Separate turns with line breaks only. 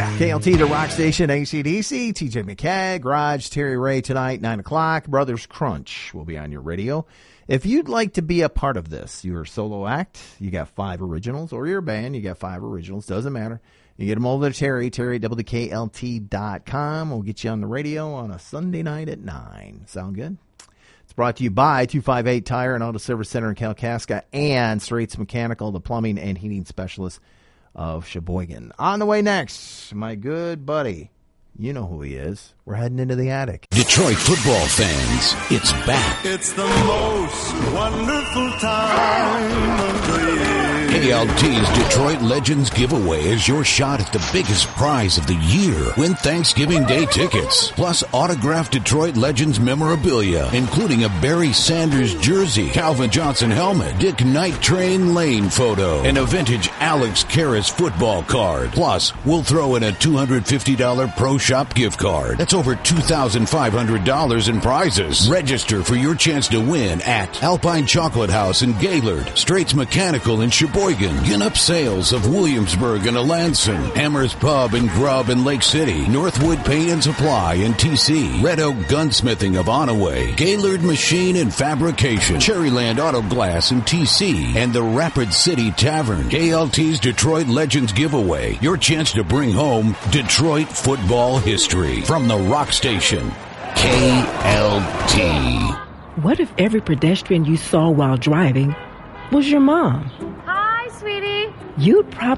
KLT, the rock station, AC/DC, TJ McCagg, Raj, Terry Ray tonight, 9 o'clock. Brothers Crunch will be on your radio. If you'd like to be a part of this, you're a solo act, you got 5 originals, or you're a band, you got 5 originals, doesn't matter. You get them over to Terry at WKLT.com. We'll get you on the radio on a Sunday night at 9. Sound good? It's brought to you by 258 Tire and Auto Service Center in Kalkaska and Straits Mechanical, the plumbing and heating specialist of Sheboygan. On the way next, my good buddy. You know who he is. We're heading into the attic.
Detroit football fans, it's back.
It's the most wonderful time of the year.
KLT's Detroit Legends Giveaway is your shot at the biggest prize of the year. Win Thanksgiving Day tickets, plus autographed Detroit Legends memorabilia, including a Barry Sanders jersey, Calvin Johnson helmet, Dick Night Train Lane photo, and a vintage Alex Karras football card. Plus, we'll throw in a $250 Pro Shop gift card. That's over $2,500 in prizes. Register for your chance to win at Alpine Chocolate House in Gaylord, Straits Mechanical in Sheboygan, Ginup Sales of Williamsburg and Alanson, Hammers Pub and Grub in Lake City, Northwood Paint and Supply in TC, Red Oak Gunsmithing of Onaway, Gaylord Machine and Fabrication, Cherryland Auto Glass in TC, and the Rapid City Tavern. KLT's Detroit Legends Giveaway, your chance to bring home Detroit football history from the rock station, KLT.
What if every pedestrian you saw while driving was your mom?
Hi, sweetie.
You'd probably